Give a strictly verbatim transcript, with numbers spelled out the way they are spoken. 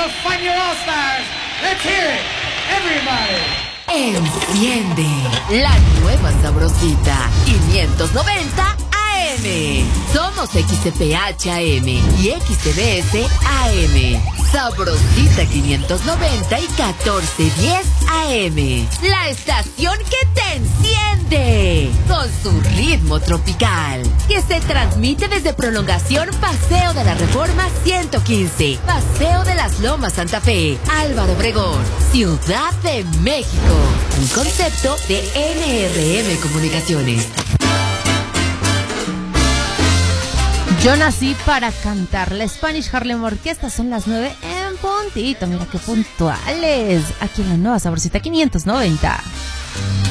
to find your all-stars. Let's hear it, everybody. Enciende la nueva sabrosita quinientos noventa A M. Somos X T P H A M y X T B S A M. Sabrosita quinientos noventa y catorce diez A M. La estación que te enciende con su ritmo tropical, que se transmite desde Prolongación Paseo de la Reforma ciento quince, Paseo de las Lomas Santa Fe, Álvaro Obregón, Ciudad de México. Un concepto de N R M Comunicaciones. Yo nací para cantar. La Spanish Harlem Orquesta. Son las nueve en puntito. Mira qué puntuales. Aquí en la nueva Sabrosita quinientos noventa.